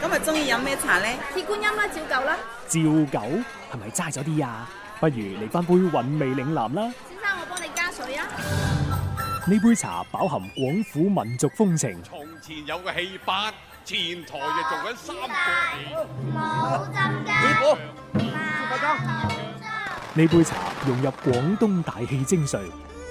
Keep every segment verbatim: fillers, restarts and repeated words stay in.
咁啊，中意飲咩茶咧？ 鐵觀音啦，照舊啦。 照舊係咪齋咗啲啊？不如嚟翻杯韻味嶺南啦。 先生，我幫你加水啊。 呢杯茶飽含廣府民族風情。 從前有個戲班，前台就做緊三個戲。 冇浸㗎。 師傅， 快裝。 呢杯茶融入廣東大戲精髓。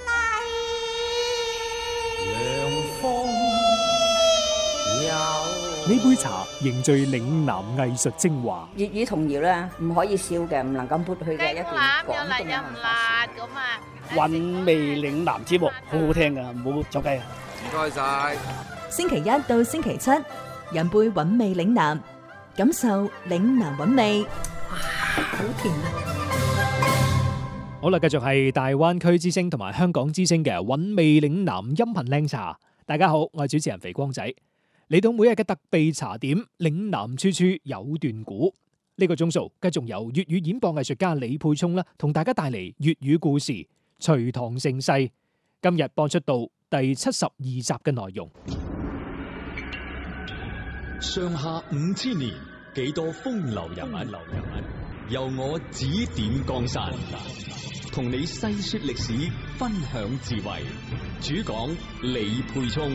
呢杯茶凝聚嶺南藝術精華。 粵語童謠咧，唔可以少嘅，唔能夠抹去嘅一段廣東嘅文化。 咁啊！ 韻味嶺南節目好好聽㗎，唔好走雞啊！ 唔該晒。 星期一到星期七，飲杯韻味嶺南，感受嶺南韻味。哇，好甜啊！ 好啦，繼續係大灣區之聲同埋香港之聲嘅韻味嶺南音頻靚茶。大家好，我係主持人肥光仔。嚟到每日嘅特備茶點，嶺南處處有段古。呢個鐘數繼續由粵語演播藝術家李沛聰啦，同大家帶嚟粵語故事《隋唐盛世》。今日播出到第七十二集嘅內容。 上下五千年，幾多風流人物，流人物由我指點江山，同你細說歷史，分享智慧。主講李沛聰。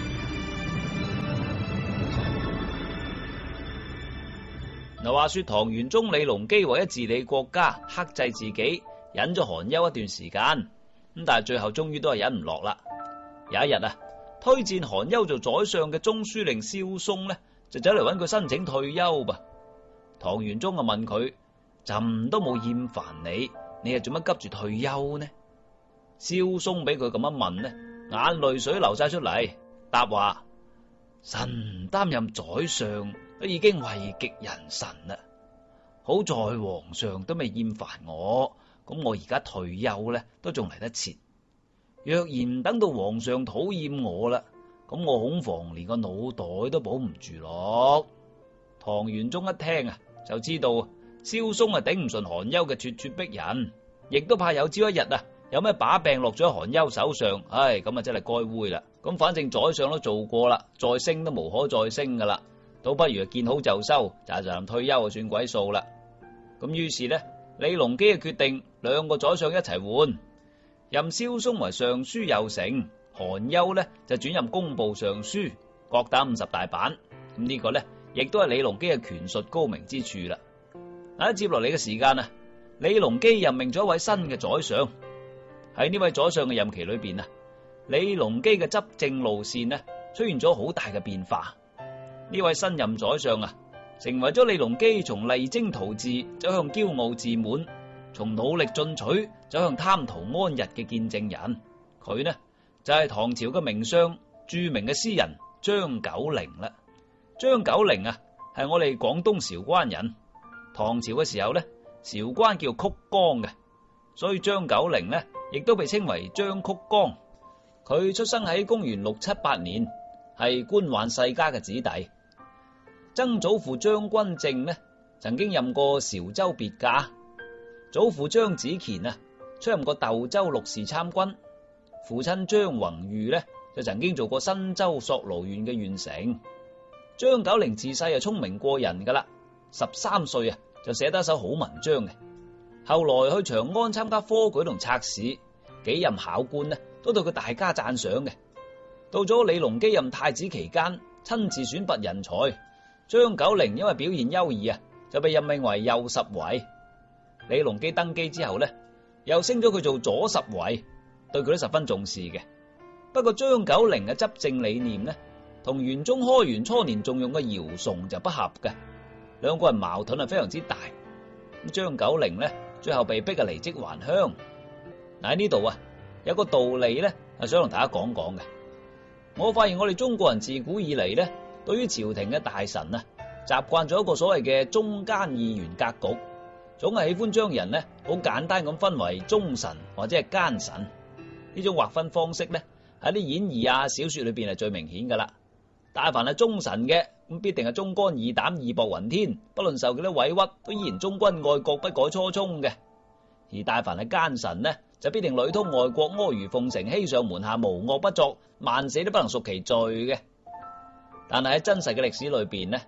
嗱，話說唐玄宗李隆基為咗治理國家，克制自己，忍咗寒憂一段時間，咁但係最後終於都係忍唔落啦。有一日啊，推薦韓休做宰相嘅中書令蕭嵩呢，就走嚟揾佢申請退休噃。唐玄宗就問佢：朕都冇厭煩你，你係做乜急住退休呢？蕭嵩俾佢咁樣問呢，眼淚水流晒出嚟，答話：臣擔任宰相都已經位極人臣啦，好在皇上都未厭煩我，咁我而家退休咧都仲嚟得切。若然等到皇上討厭我啦，咁我恐防連個腦袋都保唔住咯。唐玄宗一聽啊，就知道蕭嵩啊頂唔順韓休嘅咄咄逼人，亦都怕有朝一日啊有咩把柄落咗韓休手上，唉，咁啊真係該煨啦。咁反正宰相都做過啦，再升都無可再升噶啦。倒不如見好就收，就就退休就算鬼數啦。咁於是呢，李隆基嘅決定兩個宰相一齊換，任蕭嵩為尚書右丞，韓休呢就轉任工部尚書，各打五十大板。咁呢個呢，亦都係李隆基嘅權術高明之處啦。喺接落嚟嘅時間啊，李隆基任命咗一位新嘅宰相。喺呢位宰相嘅任期裏邊啊，李隆基嘅執政路線呢出現咗好大嘅變化。呢位新任宰相啊，成為咗李隆基從勵精圖治走向驕傲自滿，從努力進取走向貪圖安逸嘅見證人。佢呢就係唐朝嘅名相，著名嘅詩人張九齡啦。張九齡啊，係我哋廣東韶關人。唐朝嘅時候呢，韶關叫曲江嘅，所以張九齡呢亦都被稱為張曲江。佢出生喺公元六七八年，係官宦世家嘅子弟。曾祖父張君正呢，曾經任過韶州別駕；祖父張子乾啊，出任過竇州陸氏參軍；父親張宏豫呢，就曾經做過新州索盧縣嘅縣丞。張九齡自細就聰明過人噶啦，十三歲啊就寫得一手好文章嘅。後來去長安參加科舉同測試，幾任考官呢都對佢大加讚賞嘅。到咗李隆基任太子期間，親自選拔人才。張九齡因為表現優異啊，就被任命為右拾遺。李隆基登基之後呢，又升咗佢做左拾遺，對佢都十分重視嘅。不過張九齡嘅執政理念呢，同玄宗開元初年重用嘅姚崇就不合嘅，兩個人矛盾係非常之大。咁張九齡呢，最後被逼啊離職還鄉。嗱，喺呢度啊，有個道理呢，係想同大家講講嘅。我發現我哋中國人自古以嚟呢，對於朝廷嘅大臣啊，習慣咗一個所謂嘅中間二元格局，總係喜歡將人呢好簡單咁分為忠臣或者係奸臣。呢種劃分方式呢，喺啲演義啊、小說裏邊係最明顯噶啦。但凡係忠臣嘅，咁必定係忠肝義膽、義薄雲天，不論受幾多委屈，都依然忠君愛國，不改初衷嘅。而但凡係奸臣呢，就必定裏通外國、阿諛奉承、欺上瞞下、無惡不作，萬死都不能贖其罪嘅。但係喺真實嘅歷史裏邊呢，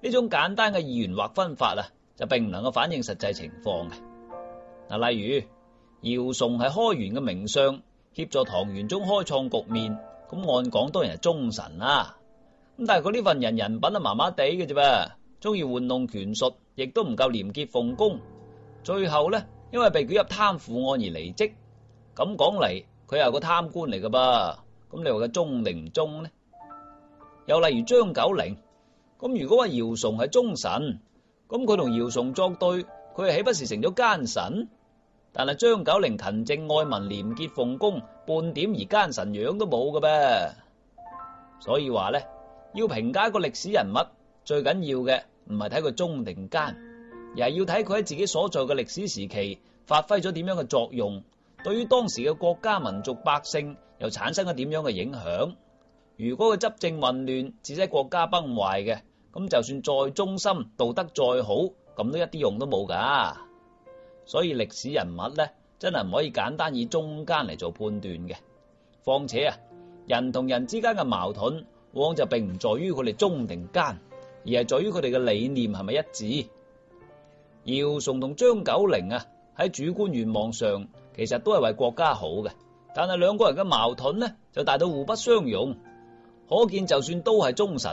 呢種簡單嘅二元劃分法啊，就並唔能夠反映實際情況嘅。嗱，例如姚崇係開元嘅名相，協助唐玄宗開創局面，咁按講當然係忠臣啦。咁但係佢呢份人人品啊麻麻地嘅啫噃，中意玩弄權術，亦都唔夠廉潔奉公。最後咧，因為被捲入貪腐案而離職。咁講嚟，佢又係個貪官嚟噶噃。咁你話佢忠定唔忠呢？又例如張九齡，咁如果話姚崇係忠臣，咁佢同姚崇作對，佢係豈不是成咗奸臣？但係張九齡勤政愛民、廉潔奉公，半點而奸臣樣都冇嘅噃。所以話咧，要評價一個歷史人物，最緊要嘅唔係睇佢忠定奸，而係要睇佢喺自己所在嘅歷史時期發揮咗點樣嘅作用，對於當時嘅國家民族百姓又產生咗點樣嘅影響。如果佢執政混亂，致使國家崩壞嘅，咁就算再忠心、道德再好，咁都一啲用都冇噶。所以歷史人物咧，真係唔可以簡單以忠奸嚟做判斷嘅。況且啊，人同人之間嘅矛盾，往往就並唔在於佢哋忠定奸，而係在於佢哋嘅理念係咪一致。姚崇同張九齡啊，喺主觀願望上其實都係為國家好嘅，但係兩個人嘅矛盾呢，就大到互不相容。可見就算都係忠臣